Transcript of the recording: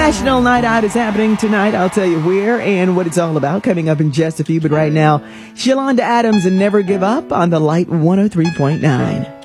National Night Out is happening tonight. I'll tell you where and what it's all about coming up in just a few. But right now, Shalonda Adams and Never Give Up on the Light 103.9.